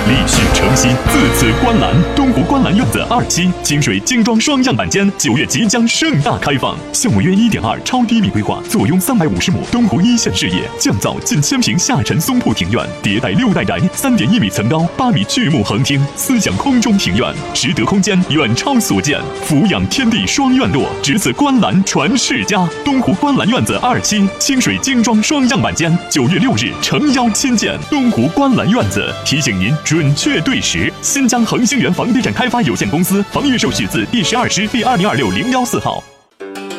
立续承袭，自此观澜。东湖观澜院子2期清水精装双样板间9月即将盛大开放，项目约1.2超低密规划，坐拥350亩东湖一线视野，降噪近1000平下沉松铺庭院，迭代6代宅，3.1米层高，8米巨木横厅，思想空中庭院，实得空间远超所见，俯仰天地双院落，只此观澜传世家。东湖观澜院子2期清水精装双样板间9月6日诚邀亲见。东湖观澜院子提醒您准确对时。新疆恒星源房地产开发有限公司房预授许字第12师第2026-014号。